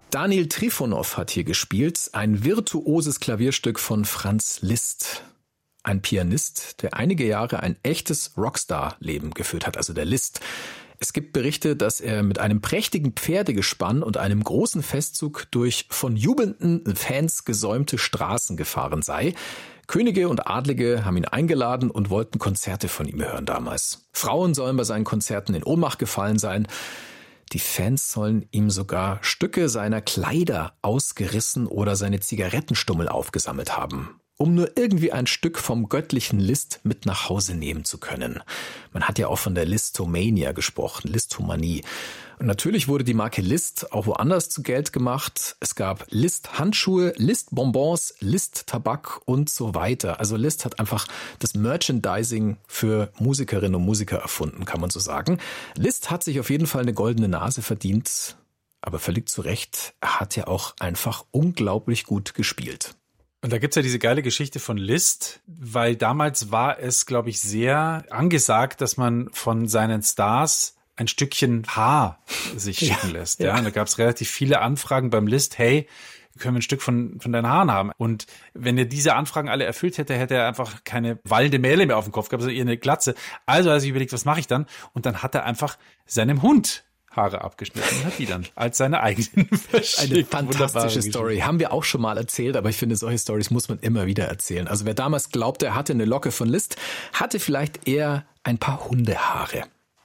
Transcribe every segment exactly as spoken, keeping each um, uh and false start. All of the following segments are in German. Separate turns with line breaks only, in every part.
Daniel Trifonov hat hier gespielt, ein virtuoses Klavierstück von Franz Liszt. Ein Pianist, der einige Jahre ein echtes Rockstar-Leben geführt hat, also der Liszt. Es gibt Berichte, dass er mit einem prächtigen Pferdegespann und einem großen Festzug durch von jubelnden Fans gesäumte Straßen gefahren sei. Könige und Adlige haben ihn eingeladen und wollten Konzerte von ihm hören damals. Frauen sollen bei seinen Konzerten in Ohnmacht gefallen sein. Die Fans sollen ihm sogar Stücke seiner Kleider ausgerissen oder seine Zigarettenstummel aufgesammelt haben, um nur irgendwie ein Stück vom göttlichen Liszt mit nach Hause nehmen zu können. Man hat ja auch von der Listomania gesprochen, Listomanie. Und natürlich wurde die Marke Liszt auch woanders zu Geld gemacht. Es gab Liszt-Handschuhe, Liszt-Bonbons, Liszt-Tabak und so weiter. Also Liszt hat einfach das Merchandising für Musikerinnen und Musiker erfunden, kann man so sagen. Liszt hat sich auf jeden Fall eine goldene Nase verdient, aber völlig zu Recht. Er hat ja auch einfach unglaublich gut gespielt.
Und da gibt's ja diese geile Geschichte von Liszt, weil damals war es, glaube ich, sehr angesagt, dass man von seinen Stars ein Stückchen Haar sich schicken ja, lässt. Ja, ja. Und da gab's relativ viele Anfragen beim Liszt, hey, können wir ein Stück von, von deinen Haaren haben? Und wenn er diese Anfragen alle erfüllt hätte, hätte er einfach keine wallende Mähne mehr auf dem Kopf gehabt, sondern eher eine Glatze. Also hat er sich überlegt, was mache ich dann? Und dann hat er einfach seinem Hund Haare abgeschnitten und hat die dann als seine eigenen verschickt.
Eine fantastische Story. Haben wir auch schon mal erzählt, aber ich finde, solche Stories muss man immer wieder erzählen. Also wer damals glaubte, er hatte eine Locke von Liszt, hatte vielleicht eher ein paar Hundehaare.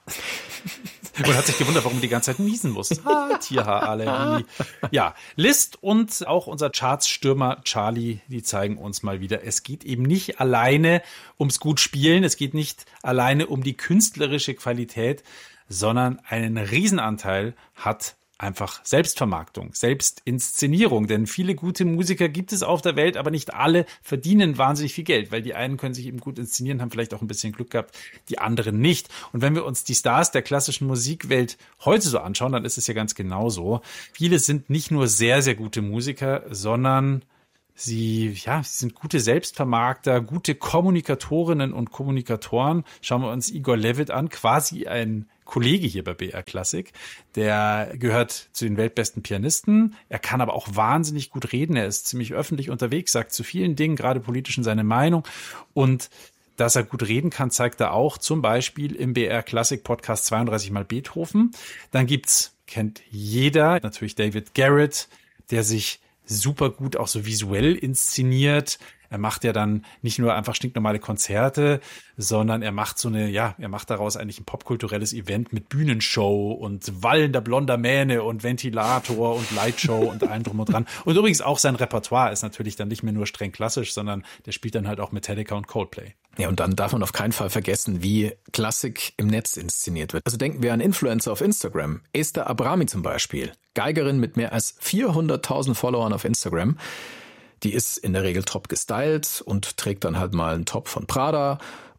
Und hat sich gewundert, warum die ganze Zeit niesen muss. Ah, Tierhaarallergie. Ja, Liszt und auch unser Chartsstürmer Charlie, die zeigen uns mal wieder, es geht eben nicht alleine ums gut Spielen, es geht nicht alleine um die künstlerische Qualität, sondern einen Riesenanteil hat einfach Selbstvermarktung, Selbstinszenierung. Denn viele gute Musiker gibt es auf der Welt, aber nicht alle verdienen wahnsinnig viel Geld, weil die einen können sich eben gut inszenieren, haben vielleicht auch ein bisschen Glück gehabt, die anderen nicht. Und wenn wir uns die Stars der klassischen Musikwelt heute so anschauen, dann ist es ja ganz genauso. Viele sind nicht nur sehr, sehr gute Musiker, sondern Sie, ja, sie sind gute Selbstvermarkter, gute Kommunikatorinnen und Kommunikatoren. Schauen wir uns Igor Levit an, quasi ein Kollege hier bei B R Klassik. Der gehört zu den weltbesten Pianisten. Er kann aber auch wahnsinnig gut reden. Er ist ziemlich öffentlich unterwegs, sagt zu vielen Dingen, gerade politischen, seine Meinung. Und dass er gut reden kann, zeigt er auch zum Beispiel im B R Klassik Podcast zweiunddreißig mal Beethoven. Dann gibt's, kennt jeder, natürlich David Garrett, der sich super gut auch so visuell inszeniert. Er macht ja dann nicht nur einfach stinknormale Konzerte, sondern er macht so eine, ja, er macht daraus eigentlich ein popkulturelles Event mit Bühnenshow und wallender blonder Mähne und Ventilator und Lightshow und allem drum und dran. Und übrigens auch sein Repertoire ist natürlich dann nicht mehr nur streng klassisch, sondern der spielt dann halt auch Metallica und Coldplay.
Ja, und dann darf man auf keinen Fall vergessen, wie Klassik im Netz inszeniert wird. Also denken wir an Influencer auf Instagram. Esther Abrami zum Beispiel, Geigerin mit mehr als vierhunderttausend Followern auf Instagram. Die ist in der Regel top gestylt und trägt dann halt mal einen Top von Prada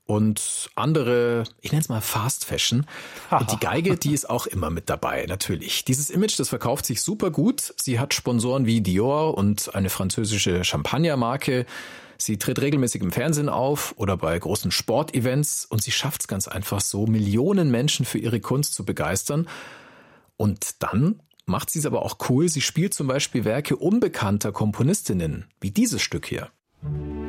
und andere, ich nenne es mal Fast Fashion. Und die Geige, die ist auch immer mit dabei, natürlich. Dieses Image, das verkauft sich super gut. Sie hat Sponsoren wie Dior und eine französische Champagnermarke. Sie tritt regelmäßig im Fernsehen auf oder bei großen Sportevents und sie schafft es ganz einfach so, Millionen Menschen für ihre Kunst zu begeistern. Und dann macht sie es aber auch cool. Sie spielt zum Beispiel Werke unbekannter Komponistinnen, wie dieses Stück hier.